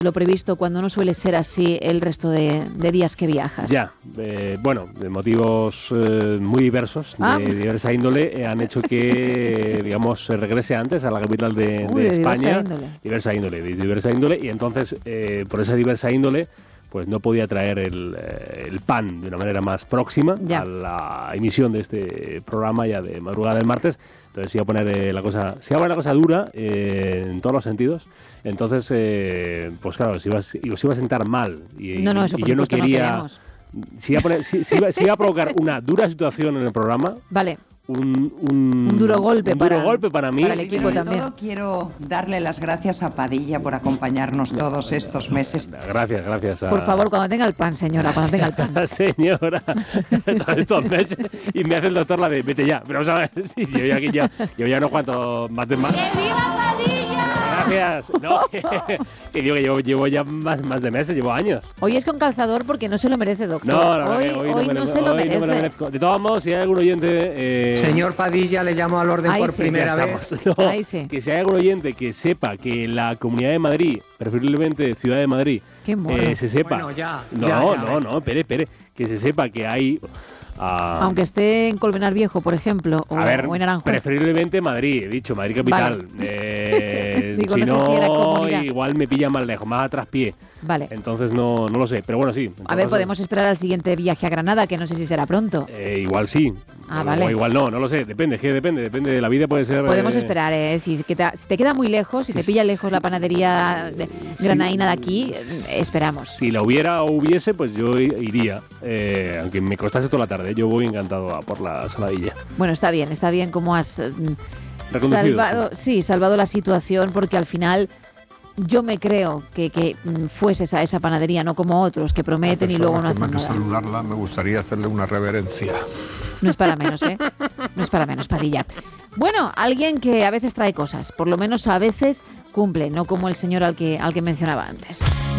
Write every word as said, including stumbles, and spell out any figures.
lo previsto cuando no suele ser así el resto de, de días que viajas? Ya, eh, bueno, de motivos eh, muy diversos, ah. de diversa índole, eh, han hecho que, digamos, se regrese antes a la capital de, Uy, de de España. Diversa índole. Diversa índole, de diversa índole, y entonces, eh, por esa diversa índole, pues no podía traer el, eh, el pan de una manera más próxima ya. a la emisión de este programa ya de madrugada del martes. Entonces se iba a poner eh, la cosa, se iba a poner la cosa dura eh, en todos los sentidos. Entonces, eh, pues claro, se iba, se iba a sentar mal. Y, no, no, eso y por yo no supuesto quería. No si, iba a poner, si, si, iba, si iba a provocar una dura situación en el programa. Vale. Un, un, un duro golpe, un para, duro golpe para mí. Para el equipo Pero también. todo quiero darle las gracias a Padilla por acompañarnos todos estos meses. Gracias, gracias. A... Por favor, cuando tenga el pan, señora, cuando tenga el pan. Señora, todos estos meses, y me hace el doctor la de vete ya. Pero vamos a ver, sí, yo ya, ya, yo ya no cuánto más de más. ¡Que viva Padilla! Gracias. No, que, que digo que llevo, llevo ya más, más de meses, llevo años. Hoy es con calzador porque no se lo merece, doctor. No, la hoy, hoy, hoy no, no, lo, se lo hoy merece. no me lo merezco. De todos modos, si hay algún oyente... Eh, Señor Padilla, le llamo al orden Ahí por sí, primera ya vez. estamos. No, Ahí sí. Que si hay algún oyente que sepa que la Comunidad de Madrid, preferiblemente Ciudad de Madrid, Qué mono. eh, se sepa... Bueno, ya, no, ya, no, ya, no, no, espere, espere. Que se sepa que hay... Uh, Aunque esté en Colmenar Viejo, por ejemplo, o, a ver, o en Aranjuez. preferiblemente Madrid, he dicho, Madrid capital. Vale. Eh, Digo, si no sé no, si era comunidad. igual me pilla más lejos, más a traspié. Vale. Entonces no, no lo sé, pero bueno, sí. A ver, podemos esperar al siguiente viaje a Granada, que no sé si será pronto. Eh, igual sí. Ah, o, vale. o igual no, no lo sé, depende, es que depende, depende de la vida, puede ser... Podemos eh, esperar, ¿eh? Si, que te, si te queda muy lejos, si te pilla lejos la panadería de granaína de aquí, eh, esperamos. Si la hubiera o hubiese, pues yo iría, eh, aunque me costase toda la tarde, yo voy encantado a por la saladilla. Bueno, está bien, está bien cómo has mm, Reconducido, salvado, sí, salvado la situación, porque al final yo me creo que, que mm, fueses a esa panadería, no como otros que prometen y luego no hacen nada. Más que nada. saludarla, me gustaría hacerle una reverencia. No es para menos, ¿eh? No es para menos, Padilla. Bueno, alguien que a veces trae cosas, por lo menos a veces cumple, no como el señor al que, al que mencionaba antes.